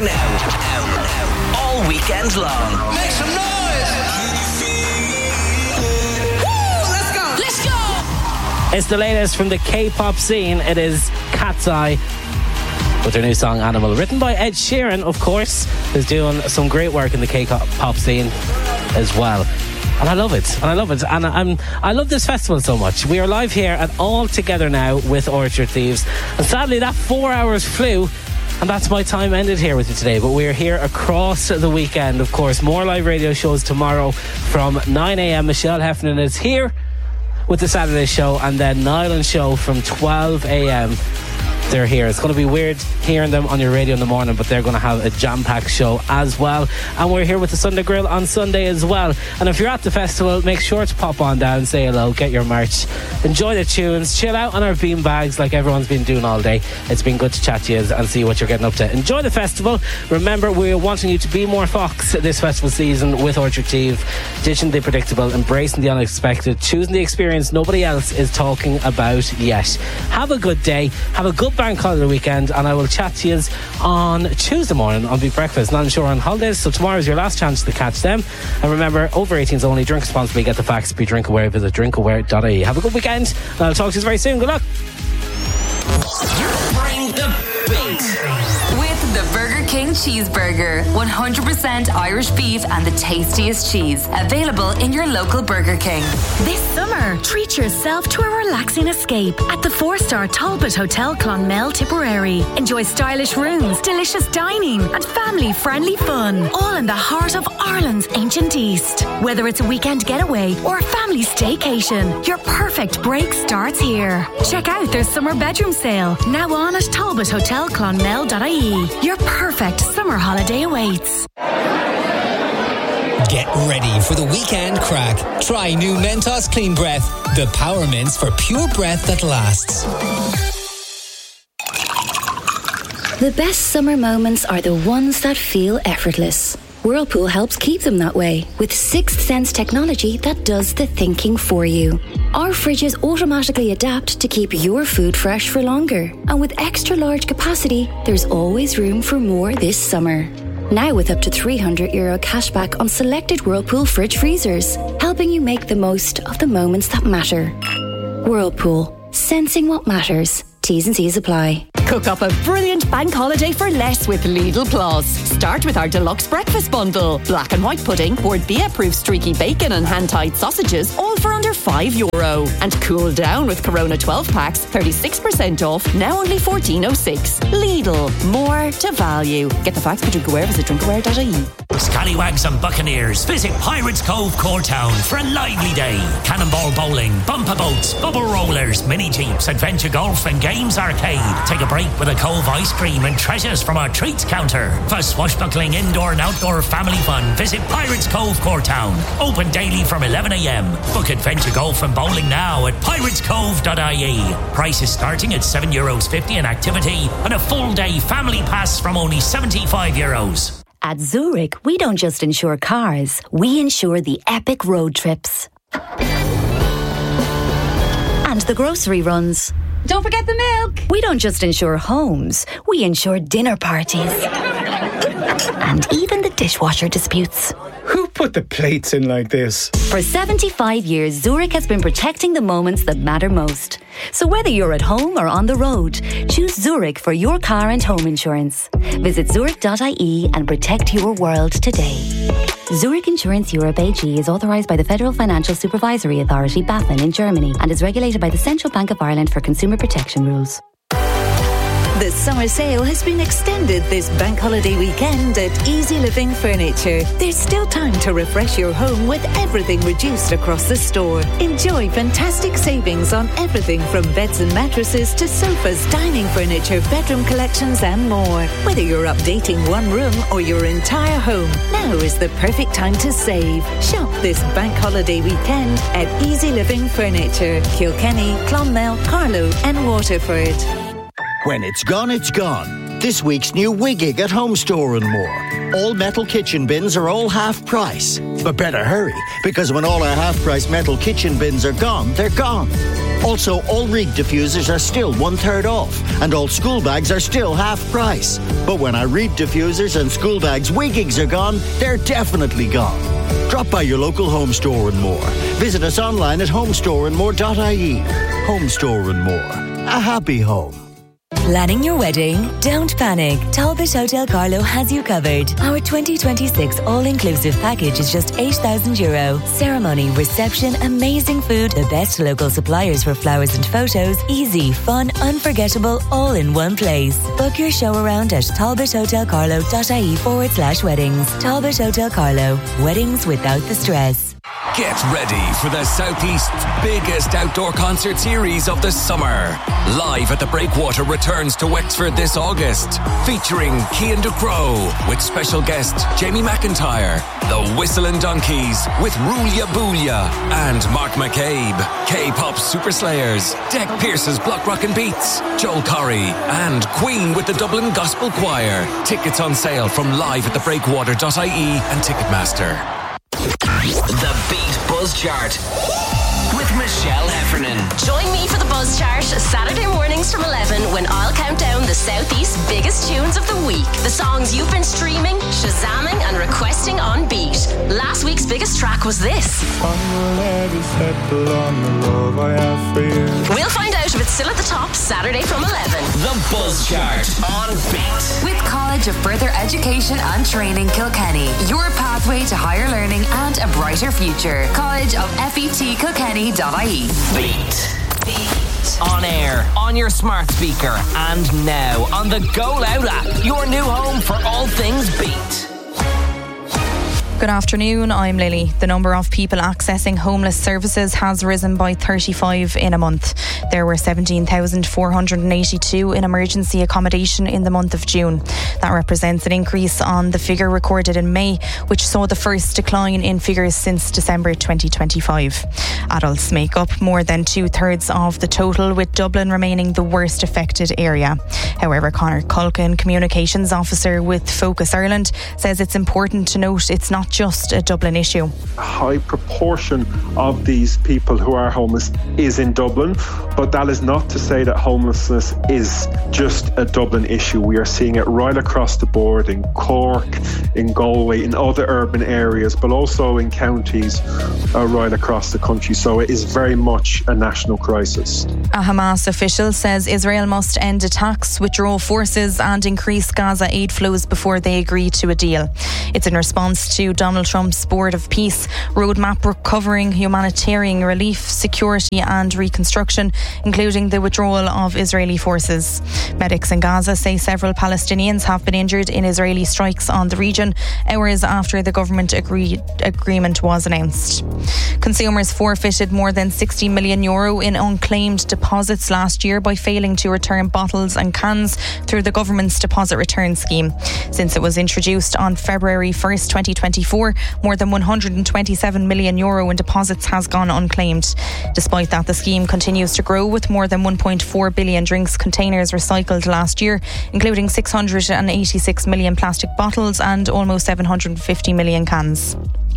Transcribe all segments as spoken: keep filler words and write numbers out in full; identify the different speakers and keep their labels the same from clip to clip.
Speaker 1: now. Now, now. All weekend long.
Speaker 2: Make some noise! Woo! Let's go! Let's go!
Speaker 3: It's the latest from the K-pop scene. It is Cat's Eye with their new song Animal, written by Ed Sheeran, of course, who's doing some great work in the K-pop scene as well. And I love it, and I love it, and I'm, I love this festival so much. We are live here at All Together Now with Orchard Thieves, and sadly that four hours flew, and that's my time ended here with you today. But we're here across the weekend, of course. More live radio shows tomorrow from nine a.m. Michelle Heffernan is here with the Saturday show, and then Nyland show from twelve a.m. They're here. It's going to be weird hearing them on your radio in the morning, but they're going to have a jam-packed show as well. And we're here with the Sunday Grill on Sunday as well. And if you're at the festival, make sure to pop on down, say hello, get your merch, enjoy the tunes, chill out on our bean bags like everyone's been doing all day. It's been good to chat to you and see what you're getting up to. Enjoy the festival. Remember, we're wanting you to be more Fox this festival season with Orchard Thieves, ditching the predictable, embracing the unexpected, choosing the experience nobody else is talking about yet. Have a good day. Have a good bank holiday weekend, and I will chat to you on Tuesday morning on Big Breakfast. Not sure on holidays, so tomorrow is your last chance to catch them. And remember, over eighteens only, drink responsibly, get the facts, be drink aware, visit drink aware dot I E. Have a good weekend, and I'll talk to you very soon. Good luck.
Speaker 1: Bring the beat.
Speaker 4: With the Burger King Cheeseburger, one hundred percent Irish beef and the tastiest cheese. Available in your local Burger King.
Speaker 5: This summer, treat yourself to a relaxing escape at the four-star Talbot Hotel Clonmel, Tipperary. Enjoy stylish rooms, delicious dining, and family-friendly fun. All in the heart of Ireland's ancient East. Whether it's a weekend getaway or a family staycation, your perfect break starts here. Check out their summer bedroom sale, now on at talbot hotel clonmel dot I E. Your perfect summer holiday awaits.
Speaker 6: Get ready for the weekend crack. Try new Mentos Clean Breath, the power mints for pure breath that lasts.
Speaker 7: The best summer moments are the ones that feel effortless. Whirlpool helps keep them that way with Sixth Sense technology that does the thinking for you. Our fridges automatically adapt to keep your food fresh for longer. And with extra large capacity, there's always room for more this summer. Now with up to three hundred euro cashback on selected Whirlpool fridge freezers, helping you make the most of the moments that matter. Whirlpool, sensing what matters. T's and C's apply.
Speaker 8: Cook up a brilliant bank holiday for less with Lidl Plus. Start with our deluxe breakfast bundle. Black and white pudding, Port Bia-proof streaky bacon and hand-tied sausages, all for under five euro. And cool down with Corona twelve packs, thirty-six percent off, now only fourteen oh six. Lidl, more to value. Get the facts for Drinkaware, visit drinkaware dot I E.
Speaker 9: Scallywags and Buccaneers, visit Pirates Cove, Coretown for a lively day. Cannonball bowling, bumper boats, bubble rollers, mini jeeps, adventure golf and games arcade. Take a break with a Cove ice cream and treasures from our treats counter. For swashbuckling indoor and outdoor family fun, visit Pirates Cove, Coretown. Open daily from eleven a.m. Book adventure golf and bowling now at pirates cove dot I E. Prices starting at seven euros fifty an activity and a full day family pass from only seventy-five euros.
Speaker 10: At Zurich, we don't just insure cars, we insure the epic road trips. And the grocery runs.
Speaker 11: Don't forget the milk.
Speaker 10: We don't just insure homes, we insure dinner parties. And even the dishwasher disputes.
Speaker 12: Who put the plates in like this?
Speaker 10: For seventy-five years, Zurich has been protecting the moments that matter most. So whether you're at home or on the road, choose Zurich for your car and home insurance. Visit zurich dot I E and protect your world today. Zurich Insurance Europe A G is authorised by the Federal Financial Supervisory Authority, BaFin, in Germany, and is regulated by the Central Bank of Ireland for consumer protection rules.
Speaker 13: The summer sale has been extended this bank holiday weekend at Easy Living Furniture. There's still time to refresh your home with everything reduced across the store. Enjoy fantastic savings on everything from beds and mattresses to sofas, dining furniture, bedroom collections and more. Whether you're updating one room or your entire home, now is the perfect time to save. Shop this bank holiday weekend at Easy Living Furniture, Kilkenny, Clonmel, Carlow and Waterford.
Speaker 14: When it's gone, it's gone.
Speaker 11: This week's new Wiggig at Home Store and more. All metal kitchen bins are all half price. But better hurry, because when all our half price metal kitchen bins are gone, they're gone. Also, all Rig diffusers are still one third off, and all school bags are still half price. But when our Rig diffusers and school bags Wiggigs are gone, they're definitely gone. Drop by your local Home Store and more. Visit us online at homestore and more dot I E. Home Store and More. A happy home.
Speaker 14: Planning your wedding? Don't panic. Talbot Hotel Carlo has you covered. Our twenty twenty-six all-inclusive package is just eight thousand euro. Ceremony, reception, amazing food, the best local suppliers for flowers and photos, easy, fun, unforgettable, all in one place. Book your show around at talbothotelcarlo.ie forward slash weddings. Talbot Hotel Carlo. Weddings without the stress.
Speaker 15: Get ready for the Southeast's biggest outdoor concert series of the summer. Live at the Breakwater returns to Wexford this August, featuring Cian Ducrow with special guest Jamie McIntyre, the Whistling Donkeys with Rulia Boolia and Mark McCabe, K-pop Super Slayers, Deck Pearce's Block Rockin' Beats, Joel Corry, and Queen with the Dublin Gospel Choir. Tickets on sale from live at the breakwater dot I E and Ticketmaster.
Speaker 1: The Beat Buzz Chart with Michelle Heffernan.
Speaker 16: Join me for the Buzz Chart Saturday mornings from eleven when I'll count down the Southeast's biggest tunes of the week. The songs you've been streaming, shazamming and requesting on Beat. Last week's biggest track was this. We'll find out if it's still at the top Saturday from eleven.
Speaker 1: The Buzz Chart on Beat.
Speaker 4: With College of Further Education and Training Kilkenny, your pathway to higher learning and a brighter future. College of F E T Kilkenny dot I E.
Speaker 1: Beat. Beat. On air, on your smart speaker, and now on the Go Loud app, your new home for all things Beat.
Speaker 17: Good afternoon, I'm Lily. The number of people accessing homeless services has risen by thirty-five in a month. There were seventeen thousand four hundred eighty-two in emergency accommodation in the month of June. That represents an increase on the figure recorded in May, which saw the first decline in figures since December twenty twenty-five. Adults make up more than two-thirds of the total, with Dublin remaining the worst affected area. However, Conor Culkin, Communications Officer with Focus Ireland, says it's important to note it's not just a Dublin issue.
Speaker 18: A high proportion of these people who are homeless is in Dublin, but that is not to say that homelessness is just a Dublin issue. We are seeing it right across the board in Cork, in Galway, in other urban areas, but also in counties uh, right across the country. So it is very much a national crisis.
Speaker 17: A Hamas official says Israel must end attacks, withdraw forces and increase Gaza aid flows before they agree to a deal. It's in response to Donald Trump's Board of Peace roadmap covering humanitarian relief, security and reconstruction, including the withdrawal of Israeli forces. Medics in Gaza say several Palestinians have been injured in Israeli strikes on the region, hours after the government agreed, agreement was announced. Consumers forfeited more than sixty million euro in unclaimed deposits last year by failing to return bottles and cans through the government's deposit return scheme. Since it was introduced on February first, twenty twenty-four, more than one hundred twenty-seven million euro in deposits has gone unclaimed. Despite that, the scheme continues to grow, with more than one point four billion drinks containers recycled last year, including six hundred eighty-six million plastic bottles and almost seven hundred fifty million cans.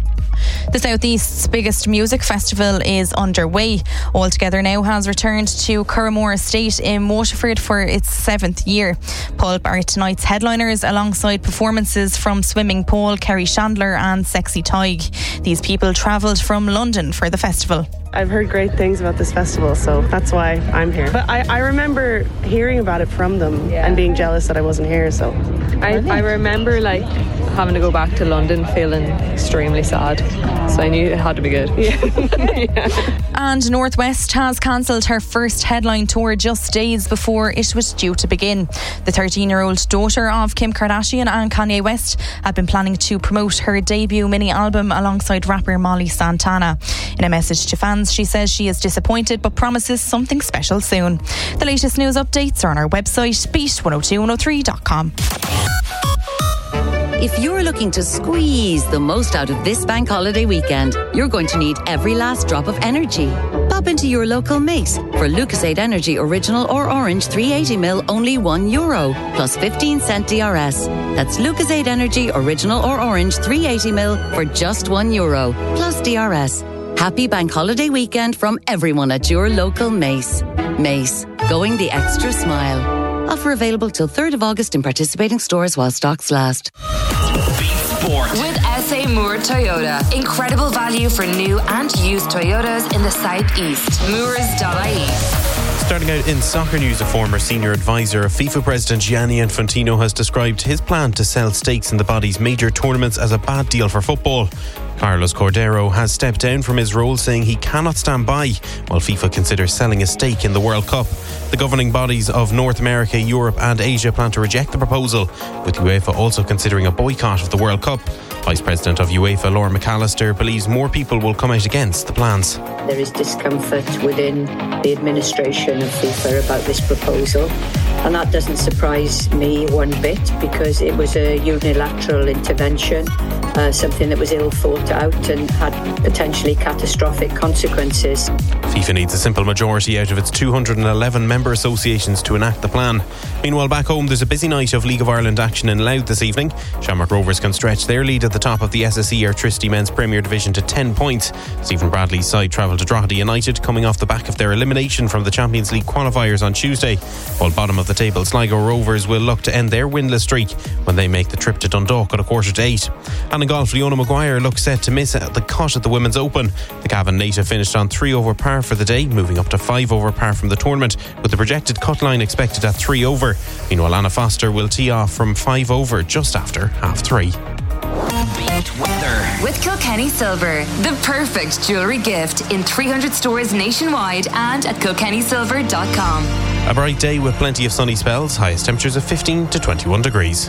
Speaker 17: The South East's biggest music festival is underway. All Together Now has returned to Curramore Estate in Waterford for its seventh year. Pulp are tonight's headliners, alongside performances from Swimming Paul, Kerry Chandler and Sexy Tig. These people travelled from London for the festival.
Speaker 19: I've heard great things about this festival, so that's why I'm here. But I, I remember hearing about it from them yeah. and being jealous that I wasn't here, so.
Speaker 20: I, I remember like having to go back to London feeling extremely sad, so I knew it had to be good. Yeah.
Speaker 17: yeah. And Northwest has cancelled her first headline tour just days before it was due to begin. The thirteen-year-old daughter of Kim Kardashian and Kanye West had been planning to promote her debut mini-album alongside rapper Molly Santana. In a message to fans, she says she is disappointed but promises something special soon. The latest news updates are on our website, beat one oh two one oh three dot com.
Speaker 21: If you're looking to squeeze the most out of this bank holiday weekend, you're going to need every last drop of energy. Pop Pop into your local Mace. For Lucasade Energy Original or Orange three eighty milliliters, only one euro, plus fifteen cent D R S. That's Lucasade Energy Original or Orange three eighty milliliters for just one euro, plus D R S. Happy Bank Holiday weekend from everyone at your local Mace. Mace, going the extra smile. Offer available till third of August in participating stores while stocks last.
Speaker 4: Sport. With S A Moore Toyota. Incredible value for new and used Toyotas in the southeast. Moores dot I E.
Speaker 22: Starting out in soccer news, a former senior advisor of FIFA President Gianni Infantino has described his plan to sell stakes in the body's major tournaments as a bad deal for football. Carlos Cordero has stepped down from his role, saying he cannot stand by while FIFA considers selling a stake in the World Cup. The governing bodies of North America, Europe and Asia plan to reject the proposal, with UEFA also considering a boycott of the World Cup. Vice President of UEFA, Laura McAllister, believes more people will come out against the plans.
Speaker 23: There is discomfort within the administration of FIFA about this proposal, and that doesn't surprise me one bit because it was a unilateral intervention, uh, something that was ill thought out and had potentially catastrophic consequences.
Speaker 22: FIFA needs a simple majority out of its two hundred eleven member associations to enact the plan. Meanwhile, back home, there's a busy night of League of Ireland action in Louth this evening. Shamrock Rovers can stretch their lead at the top of the S S E Airtricity Men's Premier Division to ten points. Stephen Bradley's side travel to Drogheda United, coming off the back of their elimination from the Champions League qualifiers on Tuesday. While bottom of the table, Sligo Rovers will look to end their winless streak when they make the trip to Dundalk at a quarter to eight. And in golf, Leona Maguire looks set to miss the cut at the Women's Open. The Cavan native finished on three over par for the day, moving up to five over par from the tournament, with the projected cut line expected at three over. Meanwhile, Anna Foster will tee off from five over just after half three.
Speaker 4: Beat weather. With Kilkenny Silver, the perfect jewellery gift in three hundred stores nationwide and at kilkenny silver dot com.
Speaker 22: A bright day with plenty of sunny spells, highest temperatures of fifteen to twenty-one degrees.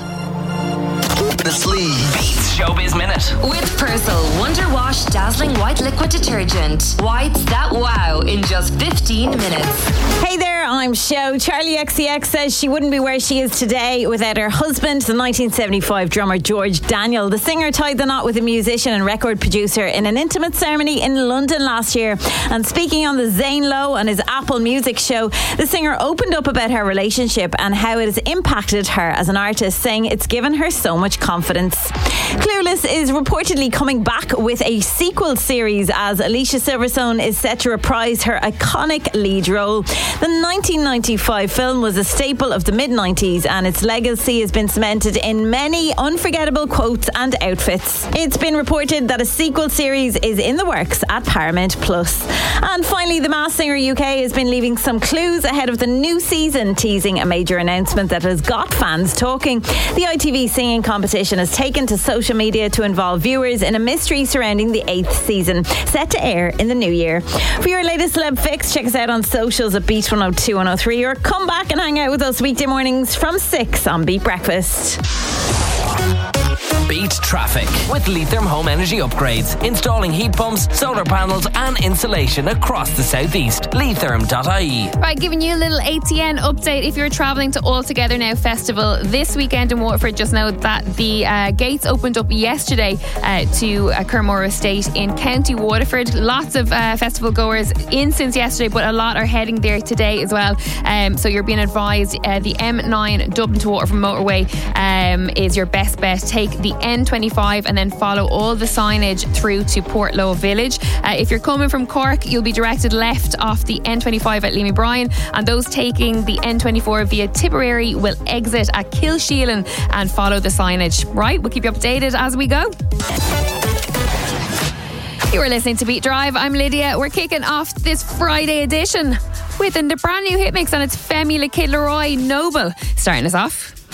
Speaker 1: The sleeve. Beats Showbiz Minute.
Speaker 4: With Persil Wonder Wash Dazzling White Liquid Detergent. Whites that wow in just fifteen minutes.
Speaker 24: Hey there, I'm Show. Charlie X C X says she wouldn't be where she is today without her husband, the nineteen seventy-five drummer George Daniel. The singer tied the knot with a musician and record producer in an intimate ceremony in London last year. And speaking on the Zane Lowe and his Apple Music show, the singer opened up about her relationship and how it has impacted her as an artist, saying it's given her so much confidence. Clueless is reportedly coming back with a sequel series as Alicia Silverstone is set to reprise her iconic lead role. The nineteen ninety-five film was a staple of the mid-nineties and its legacy has been cemented in many unforgettable quotes and outfits. It's been reported that a sequel series is in the works at Paramount Plus. And finally, The Masked Singer U K has been leaving some clues ahead of the new season, teasing a major announcement that has got fans talking. The I T V singing competition has taken to social media to involve viewers in a mystery surrounding the eighth season, set to air in the new year. For your latest celeb fix, check us out on socials at Beat one oh two one oh three or come back and hang out with us weekday mornings from six on Beat Breakfast.
Speaker 1: Beat traffic with Leitrim Home Energy Upgrades. Installing heat pumps, solar panels and insulation across the southeast. Leitrim dot I E.
Speaker 25: Right, giving you a little A T N update. If you're travelling to All Together Now Festival this weekend in Waterford, just know that the uh, gates opened up yesterday uh, to uh, Kermore Estate in County Waterford. Lots of uh, festival goers in since yesterday, but a lot are heading there today as well. Um, so you're being advised uh, the M nine Dublin to Waterford motorway um, is your best bet. Take the N twenty-five and then follow all the signage through to Portlow Village. Uh, if you're coming from Cork, you'll be directed left off the N twenty-five at Leamy Bryan, and those taking the N twenty-four via Tipperary will exit at Kilsheelan and follow the signage. Right, we'll keep you updated as we go. You are listening to Beat Drive. I'm Lydia. We're kicking off this Friday edition with the brand new hit mix, and it's Femi Le Kid Leroy Noble starting us off.